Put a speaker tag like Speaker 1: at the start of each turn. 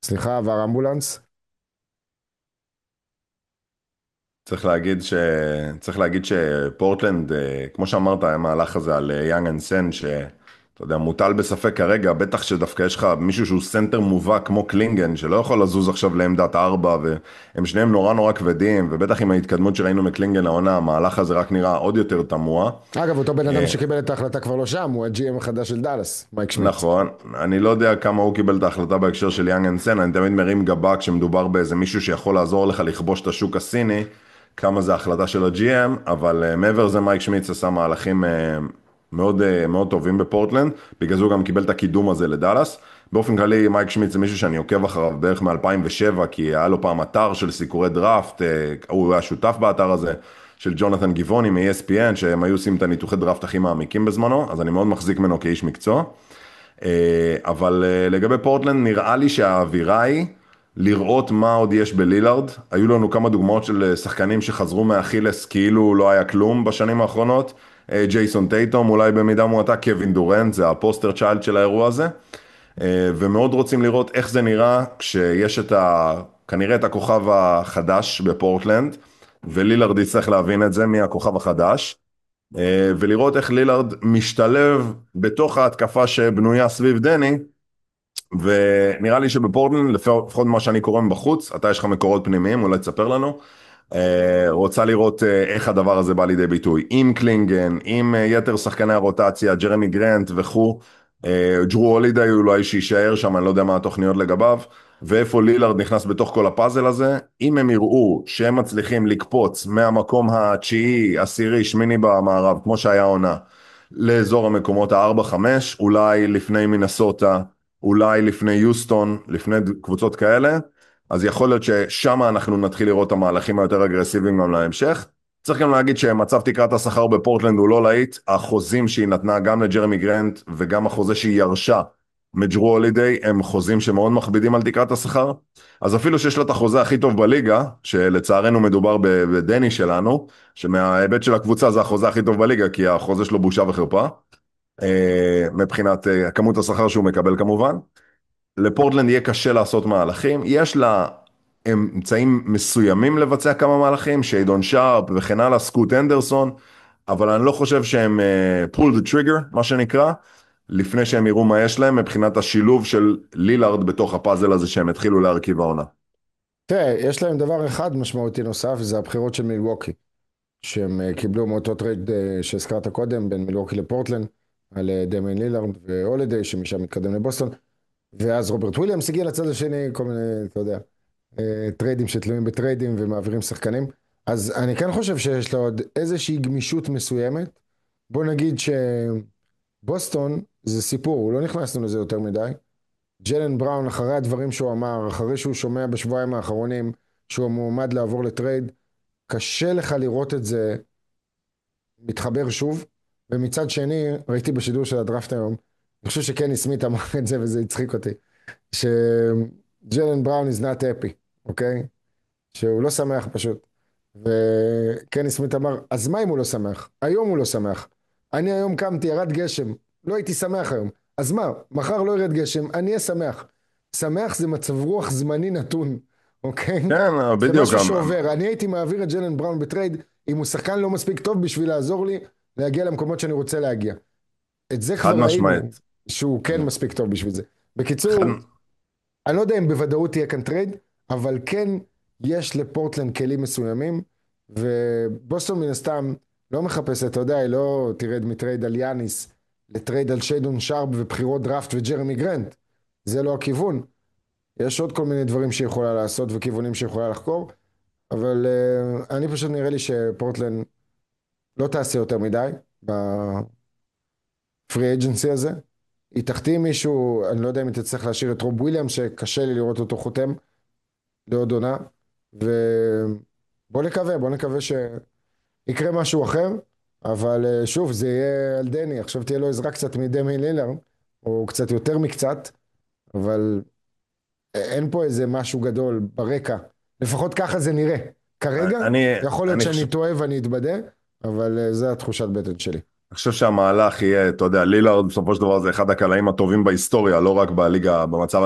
Speaker 1: סליחה, עבר אמבולנס?
Speaker 2: צריך להגיד שפורטלנד, כמו שאמרת, המהלך הזה על יאנג אנד סן, שאתה יודע, מוטל בספק כרגע, בטח שדווקא יש לך מישהו שהוא סנטר מובהק כמו קלינגן, שלא יכול לזוז עכשיו לעמדת 4, והם שניהם נורא נורא כבדים, ובטח עם ההתקדמות שראינו מקלינגן לעונה, המהלך הזה רק נראה עוד יותר תמוה.
Speaker 1: אגב, אותו בן אדם
Speaker 2: אה,
Speaker 1: שקיבל את ההחלטה כבר לא שם, הוא הג'י.אם החדש של דאלאס, מייק שמיץ.
Speaker 2: נכון, אני לא יודע כמה הוא קיבל את ההחלטה בהקשר של יאנג אנד סן, אני תמיד מרים גבה כשמדובר באיזה מישהו שיכול לעזור לך לכבוש את השוק הסיני, כמה זה החלטה של ה-GM, אבל מעבר לזה מייק שמיץ עשה מהלכים מאוד, מאוד טובים בפורטלנד, בגלל זה הוא גם קיבל את הקידום הזה לדאלאס. באופן כללי מייק שמיץ זה מישהו שאני עוקב אחריו בערך מ-2007, כי היה לו פעם אתר של סיקורי דראפט, הוא היה שותף באתר הזה. של ג'ונתן גיבוני מ-ESPN, שהם היו עושים את הניתוחי דראפט הכי מעמיקים בזמנו, אז אני מאוד מחזיק ממנו כאיש מקצוע. אבל לגבי פורטלנד נראה לי שהאווירה היא לראות מה עוד יש בלילארד. היו לנו כמה דוגמאות של שחקנים שחזרו מאכילס כאילו לא היה כלום בשנים האחרונות. ג'ייסון טייטום, אולי במידה מועטה, קווין דורנט, זה הפוסטר צ'יילד של האירוע הזה. ומאוד רוצים לראות איך זה נראה כשיש כנראה את הכוכב החדש בפורטלנד, ולילארד יצטרך להבין את זה, מי הכוכב החדש. ולראות איך לילארד משתלב בתוך ההתקפה שבנויה סביב דני, ונראה לי שבפורטלנד, לפחות מה שאני קורא מבחוץ, אתה יש לך מקורות פנימיים, אולי תספר לנו, רוצה לראות איך הדבר הזה בא לידי ביטוי, עם קלינגן, עם יתר שחקני הרוטציה, ג'רמי גרנט וכו', ג'רו הולידיי אולי שיישאר שם, אני לא יודע מה התוכניות לגביו, ואיפה לילארד נכנס בתוך כל הפאזל הזה. אם הם יראו שהם מצליחים לקפוץ מהמקום התשיעי, עשירי, שמיני במערב, כמו שהיה עונה, לאזור המקומות ה-4-5, אולי לפני מינסוטה, אולי לפני יוסטון, לפני קבוצות כאלה, אז יכול להיות ששם אנחנו נתחיל לראות את המהלכים היותר אגרסיביים גם להמשך. צריך גם להגיד שמצב תקרת השכר בפורטלנד הוא לא להיט, החוזים שהיא נתנה גם לג'רמי גרנט וגם החוזה שהיא ירשה מג'רו הולידיי הם חוזים שמאוד מכבידים על תקרת השכר, אז אפילו שיש לה את החוזה הכי טוב בליגה, שלצערנו מדובר בדני שלנו, שמההיבט של הקבוצה זה החוזה הכי טוב בליגה, כי החוזה שלו בושה וחרפה, מבחינת כמות השכר שהוא מקבל כמובן. לפורטלנד יהיה קשה לעשות מהלכים, יש לה אמצעים מסוימים לבצע כמה מהלכים, שיידון שרפ וכן הלאה, סקוט אנדרסון, אבל אני לא חושב שהם pull the trigger, מה שנקרא, לפני שהם יראו מה יש להם, מבחינת השילוב של לילארד בתוך הפאזל הזה שהם התחילו להרכיב העונה.
Speaker 1: תראה, יש להם דבר אחד משמעותי נוסף, זה הבחירות של מילווקי, שהם קיבלו מאותו טרייד שהזכרת קודם, בין מילווקי לפורטלנד, על דמיין לילארד והולידיי, שמשם מתקדם לבוסטון, ואז רוברט וויליאמס הגיע לצד השני, כל מיני, אתה יודע, טריידים שתלויים בטריידים ומעבירים שחקנים. אז אני כן חושב שיש לו עוד איזושהי גמישות מסוימת. בוא נגיד שבוסטון זה סיפור, לא נכנסנו לזה יותר מדי. ג'לן בראון, אחרי הדברים שהוא אמר, אחרי שהוא שומע בשבועיים האחרונים שהוא מועמד לעבור לטרייד, קשה לך לראות את זה מתחבר שוב. ומצד שני, ראיתי בשידור של הדראפט היום, אני חושב שקני סמית אמר את זה וזה הצחיק אותי, שג'לן בראון is not happy, אוקיי? שהוא לא שמח פשוט. וקני סמית אמר, אז מה אם הוא לא שמח? היום הוא לא שמח. אני היום קמתי, ירד גשם, לא הייתי שמח היום. אז מה, מחר לא ירד גשם, אני אהיה שמח. שמח זה מצב רוח זמני נתון, אוקיי?
Speaker 2: כן,
Speaker 1: זה
Speaker 2: בדיוק,
Speaker 1: משהו שעובר. אני הייתי מעביר את ג'לן בראון בטרייד, אם הוא שחקן לא מספיק טוב בשביל לעזור לי להגיע למקומות שאני רוצה להגיע. את זה
Speaker 2: חד
Speaker 1: כבר ראינו,
Speaker 2: משמעית.
Speaker 1: שהוא כן מספיק טוב בשביל זה.
Speaker 2: חד,
Speaker 1: בקיצור, אני לא יודע אם בוודאות תהיה כאן טרייד, אבל כן יש לפורטלנד כלים מסוימים, ובוסטון מן הסתם לא מחפשת, אתה יודע, היא לא תרד מטרייד על יאניס, לטרייד על שיידון שרפ ובחירות דראפט וג'רמי גרנט. זה לא הכיוון. יש עוד כל מיני דברים שהיא יכולה לעשות וכיוונים שהיא יכולה לחקור, אבל אני פשוט נראה לי שפורטלנד לא תעשה יותר מדי בפרי אג'נסי הזה. היא תחתים מישהו, אני לא יודע אם היא תצטרך להשאיר את רוב וויליאם, שקשה לי לראות אותו חותם לעוד עונה, ובוא נקווה, בוא נקווה שיקרה משהו אחר, אבל שוב, זה יהיה על דני, עכשיו תהיה לו עזרה קצת מדמי לילר, או קצת יותר מקצת, אבל אין פה איזה משהו גדול ברקע, לפחות ככה זה נראה. כרגע,
Speaker 2: אני,
Speaker 1: יכול להיות
Speaker 2: אני
Speaker 1: שאני
Speaker 2: חושב,
Speaker 1: טועה ואני אתבדה, אבל זה התחושת בטן שלי.
Speaker 2: אני חושב שהמהלך יהיה, אתה יודע, לילארד בסופו של דבר זה אחד הקלעים הטובים בהיסטוריה, לא רק בליגה, במצב